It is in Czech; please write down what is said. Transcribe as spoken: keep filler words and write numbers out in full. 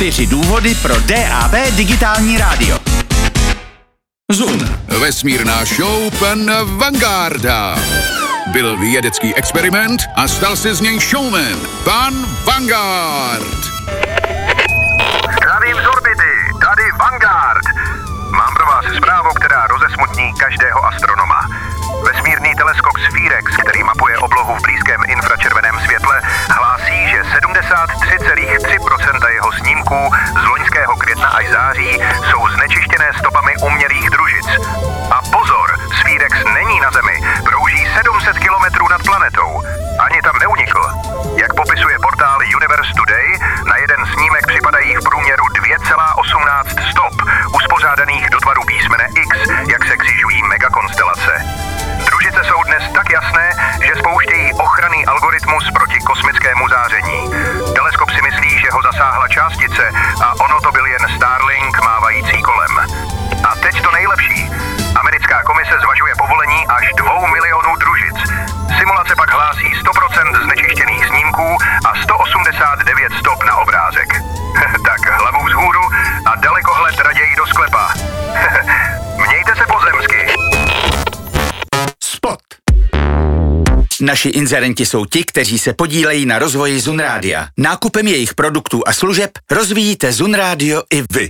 Čtyři důvody pro D A B digitální rádio. Zoom. Vesmírná show pan Vangarda. Byl vědecký experiment a stal se z něj showman. Pan Vanguard. Zdravím z orbity, tady Vanguard. Mám pro vás zprávu, která rozesmutní každého astronoma. Vesmírný teleskop Spherex, který mapuje oblohu v blízkém infračerveném světle, hlásí, že sedmdesát tři celá tři procenta jeho snímků z loňského května až září jsou znečištěné stopami umělých družic. A pozor, Spherex není na Zemi, prouží sedm set kilometrů nad planetou. Ani tam neunikl. Jak popisuje portál Universe Today, na jeden snímek připadají v průměru dvě celá osmnáct stop, uspořádaných do tvaru písmene X, jak se křižují megakonstelace. Družice jsou dnes tak jasné, že spouštějí ochranný algoritmus proti kosmickému záření. Teleskop si myslí, že ho zasáhla částice a ono to byl jen Starlink mávající kolem. A teď to nejlepší. Americká komise zvažuje povolení až dvou milionů družic. Simulace pak hlásí sto procent znečištěných snímků a sto osmdesát devět stop na obrázek. Tak hlavu vzhůru a dalekohled raději do sklepa. Mějte se pozemsky. Spot. Naši inzerenti jsou ti, kteří se podílejí na rozvoji Zun Rádia. Nákupem jejich produktů a služeb rozvíjíte Zun Rádio i vy.